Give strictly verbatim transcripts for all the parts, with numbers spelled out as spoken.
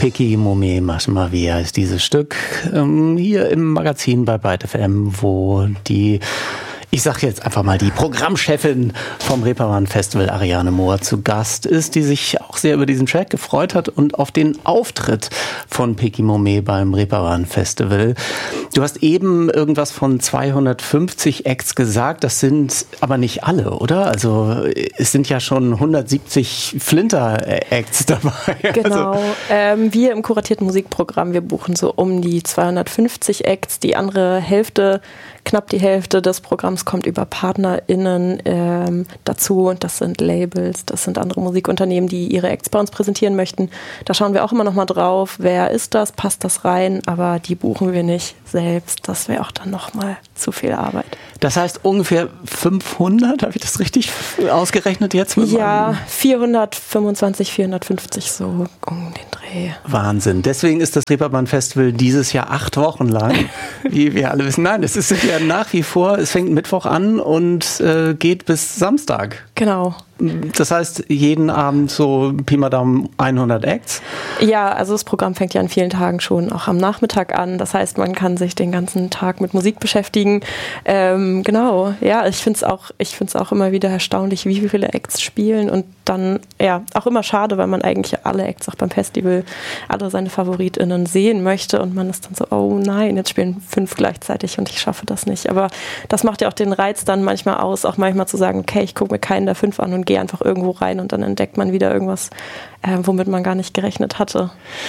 Pecky Momé Maschmavi heißt dieses Stück. Ähm, hier im Magazin bei Byte F M, wo die, ich sag jetzt einfach mal, die Programmchefin vom Reeperbahn Festival, Ariane Mohr, zu Gast ist, die sich auch sehr über diesen Track gefreut hat und auf den Auftritt von Pecky Momé beim Reeperbahn Festival. Du hast eben irgendwas von zweihundertfünfzig Acts gesagt, das sind aber nicht alle, oder? Also es sind ja schon hundertsiebzig Flinter-Acts dabei. Genau, also. ähm, wir im kuratierten Musikprogramm, wir buchen so um die zweihundertfünfzig Acts, die andere Hälfte, knapp die Hälfte des Programms kommt über PartnerInnen ähm, dazu. Und das sind Labels, das sind andere Musikunternehmen, die ihre Acts bei uns präsentieren möchten. Da schauen wir auch immer noch mal drauf, wer ist das, passt das rein, aber die buchen wir nicht selbst. Das wäre auch dann noch mal zu viel Arbeit. Das heißt ungefähr fünfhundert, habe ich das richtig ausgerechnet jetzt? Ja, vierhundertfünfundzwanzig, vierhundertfünfzig, so um den Dreh. Wahnsinn. Deswegen ist das Reeperbahn Festival dieses Jahr acht Wochen lang, wie wir alle wissen. Nein, es ist ja nach wie vor, es fängt Mittwoch an und äh, geht bis Samstag. Genau. Das heißt, jeden Abend so Pi mal Daumen hundert Acts? Ja, also das Programm fängt ja an vielen Tagen schon auch am Nachmittag an. Das heißt, man kann sich den ganzen Tag mit Musik beschäftigen. Ähm, genau, ja, ich finde es auch, ich finde es auch immer wieder erstaunlich, wie viele Acts spielen und dann, ja, auch immer schade, weil man eigentlich alle Acts auch beim Festival, alle seine FavoritInnen sehen möchte und man ist dann so, oh nein, jetzt spielen fünf gleichzeitig und ich schaffe das nicht. Aber das macht ja auch den Reiz dann manchmal aus, auch manchmal zu sagen, okay, ich gucke mir keinen der fünf an und gehe einfach irgendwo rein und dann entdeckt man wieder irgendwas, äh, womit man gar nicht gerechnet hatte.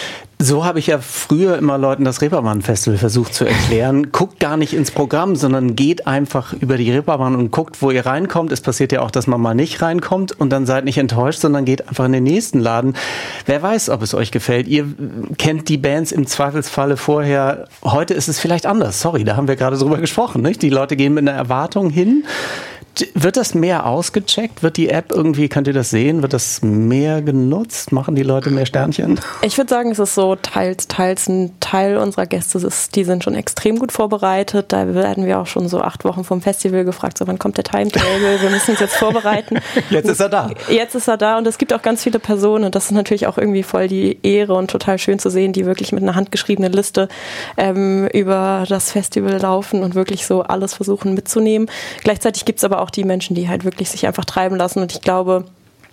So habe ich ja früher immer Leuten das Reeperbahn-Festival versucht zu erklären. Guckt gar nicht ins Programm, sondern geht einfach über die Reeperbahn und guckt, wo ihr reinkommt. Es passiert ja auch, dass man mal nicht reinkommt und dann seid nicht enttäuscht, sondern geht einfach in den nächsten Laden. Wer weiß, ob es euch gefällt. Ihr kennt die Bands im Zweifelsfalle vorher. Heute ist es vielleicht anders. Sorry, da haben wir gerade drüber gesprochen, nicht? Die Leute gehen mit einer Erwartung hin. Wird das mehr ausgecheckt? Wird die App irgendwie, könnt ihr das sehen? Wird das mehr genutzt? Machen die Leute mehr Sternchen? Ich würde sagen, es ist so teils, teils. Ein Teil unserer Gäste, ist, die sind schon extrem gut vorbereitet. Da werden wir auch schon so acht Wochen vom Festival gefragt, so wann kommt der Timetable? Wir müssen uns jetzt vorbereiten. Jetzt ist er da. Jetzt ist er da und es gibt auch ganz viele Personen und das ist natürlich auch irgendwie voll die Ehre und total schön zu sehen, die wirklich mit einer handgeschriebenen Liste ähm, über das Festival laufen und wirklich so alles versuchen mitzunehmen. Gleichzeitig gibt es aber auch die Menschen, die halt wirklich sich einfach treiben lassen und ich glaube,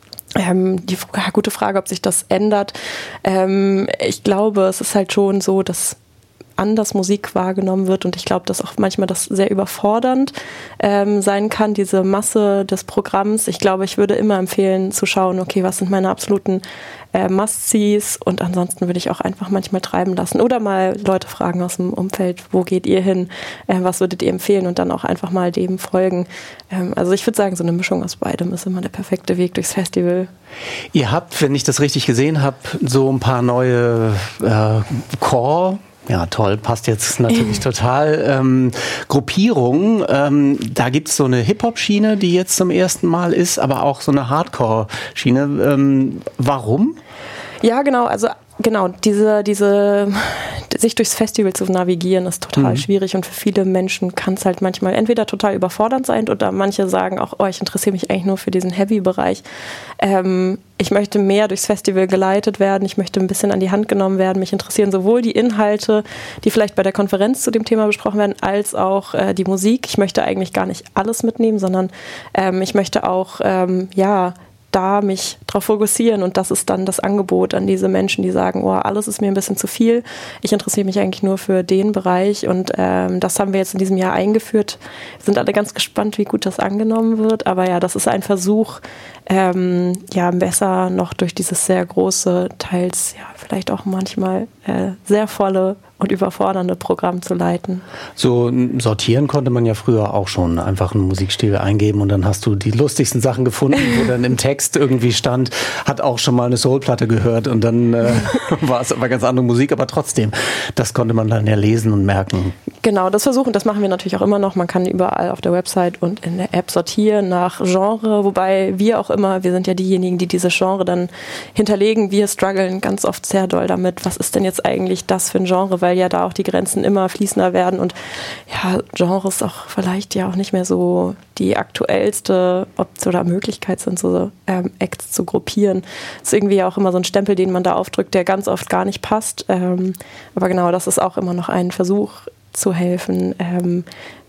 ähm, die ja, gute Frage, ob sich das ändert. Ähm, ich glaube, es ist halt schon so, dass anders Musik wahrgenommen wird und ich glaube, dass auch manchmal das sehr überfordernd ähm, sein kann, diese Masse des Programms. Ich glaube, ich würde immer empfehlen zu schauen, okay, was sind meine absoluten äh, Must-Sees und ansonsten würde ich auch einfach manchmal treiben lassen oder mal Leute fragen aus dem Umfeld, wo geht ihr hin, äh, was würdet ihr empfehlen und dann auch einfach mal dem folgen. Ähm, also ich würde sagen, so eine Mischung aus beidem ist immer der perfekte Weg durchs Festival. Ihr habt, wenn ich das richtig gesehen habe, so ein paar neue äh, Core Ja, toll, passt jetzt natürlich total. Ähm, Gruppierung, ähm, da gibt's so eine Hip-Hop-Schiene, die jetzt zum ersten Mal ist, aber auch so eine Hardcore-Schiene. Ähm, warum? Ja, genau, also genau, diese, diese, sich durchs Festival zu navigieren, ist total mhm. schwierig und für viele Menschen kann es halt manchmal entweder total überfordernd sein oder manche sagen auch, oh, ich interessiere mich eigentlich nur für diesen Heavy-Bereich. Ähm, ich möchte mehr durchs Festival geleitet werden, ich möchte ein bisschen an die Hand genommen werden, mich interessieren sowohl die Inhalte, die vielleicht bei der Konferenz zu dem Thema besprochen werden, als auch äh, die Musik. Ich möchte eigentlich gar nicht alles mitnehmen, sondern ähm, ich möchte auch, ähm, ja, da mich drauf fokussieren und das ist dann das Angebot an diese Menschen, die sagen, oh, alles ist mir ein bisschen zu viel. Ich interessiere mich eigentlich nur für den Bereich und ähm, das haben wir jetzt in diesem Jahr eingeführt. Wir sind alle ganz gespannt, wie gut das angenommen wird, aber ja, das ist ein Versuch, ähm, ja, besser noch durch dieses sehr große, teils ja vielleicht auch manchmal äh, sehr volle und überfordernde Programm zu leiten. So sortieren konnte man ja früher auch schon. Einfach einen Musikstil eingeben und dann hast du die lustigsten Sachen gefunden, wo dann im Text irgendwie stand, hat auch schon mal eine Soulplatte gehört und dann äh, war es aber ganz andere Musik, aber trotzdem, das konnte man dann ja lesen und merken. Genau, das versuchen, das machen wir natürlich auch immer noch. Man kann überall auf der Website und in der App sortieren nach Genre, wobei wir auch immer, wir sind ja diejenigen, die diese Genre dann hinterlegen. Wir strugglen ganz oft sehr doll damit, was ist denn jetzt eigentlich das für ein Genre, weil weil ja da auch die Grenzen immer fließender werden und ja, Genres auch vielleicht ja auch nicht mehr so die aktuellste Option oder Möglichkeit sind, so ähm, Acts zu gruppieren. Das ist irgendwie auch immer so ein Stempel, den man da aufdrückt, der ganz oft gar nicht passt. Ähm, aber genau, das ist auch immer noch ein Versuch zu helfen, ähm,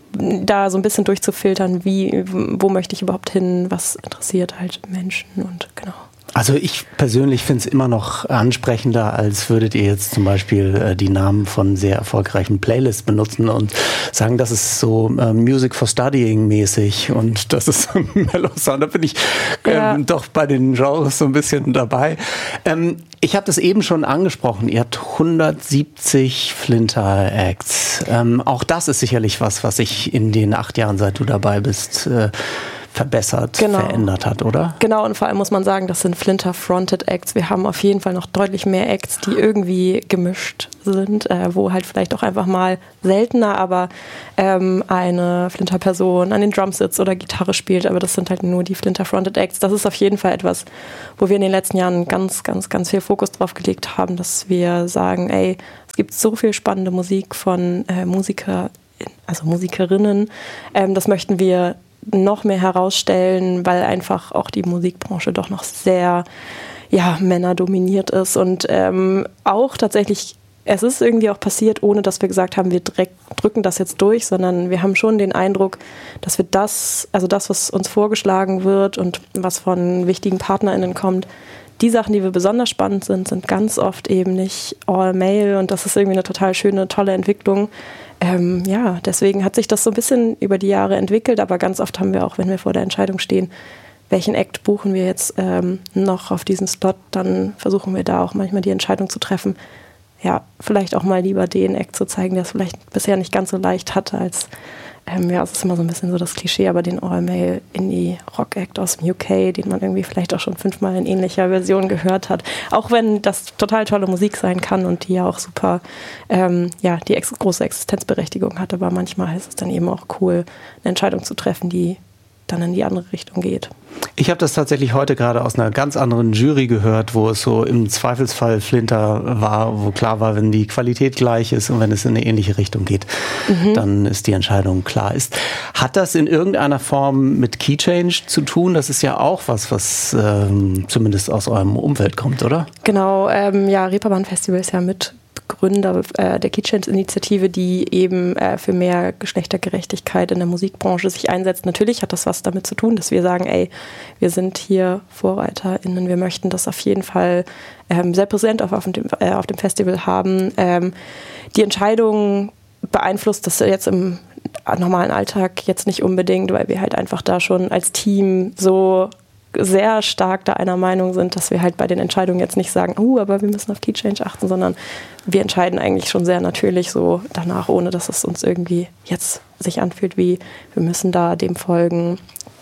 da so ein bisschen durchzufiltern, wie, wo möchte ich überhaupt hin, was interessiert halt Menschen und genau. Also ich persönlich finde es immer noch ansprechender, als würdet ihr jetzt zum Beispiel äh, die Namen von sehr erfolgreichen Playlists benutzen und sagen, das ist so äh, Music for Studying mäßig und das ist Mellow Sound. Da bin ich ähm, ja. doch bei den Genres so ein bisschen dabei. Ähm, ich habe das eben schon angesprochen, ihr habt hundertsiebzig Flinter-Acts. Ähm, auch das ist sicherlich was, was sich in den acht Jahren, seit du dabei bist, äh, verbessert, genau. verändert hat, oder? Genau, und vor allem muss man sagen, das sind Flinter-Fronted Acts. Wir haben auf jeden Fall noch deutlich mehr Acts, die irgendwie gemischt sind, äh, wo halt vielleicht auch einfach mal seltener, aber ähm, eine Flinter-Person an den Drums sitzt oder Gitarre spielt, aber das sind halt nur die Flinter-Fronted Acts. Das ist auf jeden Fall etwas, wo wir in den letzten Jahren ganz, ganz, ganz viel Fokus drauf gelegt haben, dass wir sagen, ey, es gibt so viel spannende Musik von äh, Musiker, also Musikerinnen, ähm, das möchten wir noch mehr herausstellen, weil einfach auch die Musikbranche doch noch sehr ja, männerdominiert ist und ähm, auch tatsächlich, es ist irgendwie auch passiert, ohne dass wir gesagt haben, wir drücken das jetzt durch, sondern wir haben schon den Eindruck, dass wir das, also das, was uns vorgeschlagen wird und was von wichtigen PartnerInnen kommt, die Sachen, die wir besonders spannend sind, sind ganz oft eben nicht all male und das ist irgendwie eine total schöne, tolle Entwicklung. Ähm, ja, deswegen hat sich das so ein bisschen über die Jahre entwickelt, aber ganz oft haben wir auch, wenn wir vor der Entscheidung stehen, welchen Act buchen wir jetzt ähm, noch auf diesen Slot, dann versuchen wir da auch manchmal die Entscheidung zu treffen, ja, vielleicht auch mal lieber den Act zu zeigen, der es vielleicht bisher nicht ganz so leicht hatte, als, ähm, ja, es ist immer so ein bisschen so das Klischee, aber den All-Male-Indie-Rock-Act aus dem U K, den man irgendwie vielleicht auch schon fünfmal in ähnlicher Version gehört hat. Auch wenn das total tolle Musik sein kann und die ja auch super, ähm, ja, die ex- große Existenzberechtigung hat, aber manchmal ist es dann eben auch cool, eine Entscheidung zu treffen, die dann in die andere Richtung geht. Ich habe das tatsächlich heute gerade aus einer ganz anderen Jury gehört, wo es so im Zweifelsfall Flinter war, wo klar war, wenn die Qualität gleich ist und wenn es in eine ähnliche Richtung geht, mhm. dann ist die Entscheidung klar. Ist. Hat das in irgendeiner Form mit Key Change zu tun? Das ist ja auch was, was ähm, zumindest aus eurem Umfeld kommt, oder? Genau, ähm, ja, Reeperbahn Festival ist ja mit Gründer äh, der Key Change-Initiative, die eben äh, für mehr Geschlechtergerechtigkeit in der Musikbranche sich einsetzt. Natürlich hat das was damit zu tun, dass wir sagen, ey, wir sind hier VorreiterInnen, wir möchten das auf jeden Fall ähm, sehr präsent auf, auf, dem, äh, auf dem Festival haben. Ähm, die Entscheidung beeinflusst das jetzt im normalen Alltag jetzt nicht unbedingt, weil wir halt einfach da schon als Team so sehr stark da einer Meinung sind, dass wir halt bei den Entscheidungen jetzt nicht sagen, uh, aber wir müssen auf Key Change achten, sondern wir entscheiden eigentlich schon sehr natürlich so danach, ohne dass es uns irgendwie jetzt sich anfühlt, wie wir müssen da dem folgen.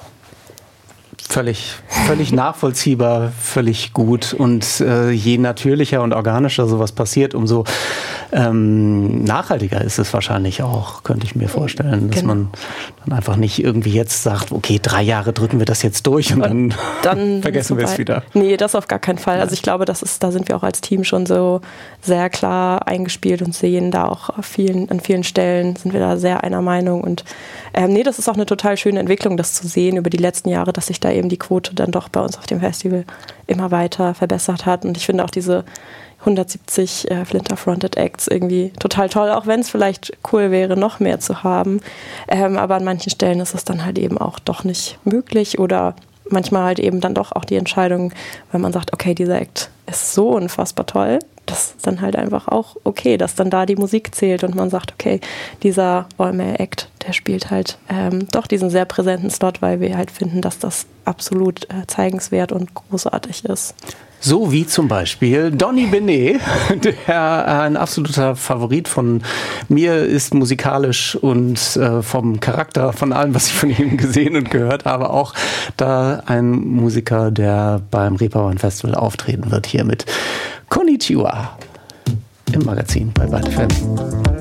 Völlig, völlig nachvollziehbar, völlig gut. Und äh, je natürlicher und organischer sowas passiert, umso ähm, nachhaltiger ist es wahrscheinlich auch, könnte ich mir vorstellen, dass genau. man dann einfach nicht irgendwie jetzt sagt, okay, drei Jahre drücken wir das jetzt durch und, und dann, dann vergessen wir es wieder. Nee, das auf gar keinen Fall. Also ich glaube, das ist, da sind wir auch als Team schon so sehr klar eingespielt und sehen da auch auf vielen, an vielen Stellen sind wir da sehr einer Meinung. Und ähm, nee, das ist auch eine total schöne Entwicklung, das zu sehen über die letzten Jahre, dass sich da eben die Quote dann doch bei uns auf dem Festival immer weiter verbessert hat. Und ich finde auch diese hundertsiebzig äh, Flinter-Fronted Acts irgendwie total toll, auch wenn es vielleicht cool wäre, noch mehr zu haben. Ähm, aber an manchen Stellen ist es dann halt eben auch doch nicht möglich oder manchmal halt eben dann doch auch die Entscheidung, wenn man sagt, okay, dieser Act ist so unfassbar toll, das ist dann halt einfach auch okay, dass dann da die Musik zählt und man sagt, okay, dieser All-Male-Act, der spielt halt ähm, doch diesen sehr präsenten Slot, weil wir halt finden, dass das absolut äh, zeigenswert und großartig ist. So wie zum Beispiel Donny Benet, der ein absoluter Favorit von mir ist, musikalisch und äh, vom Charakter, von allem, was ich von ihm gesehen und gehört habe, auch da ein Musiker, der beim Reeperbahn Festival auftreten wird, hier mit Konnichiwa im Magazin bei Vibe F M.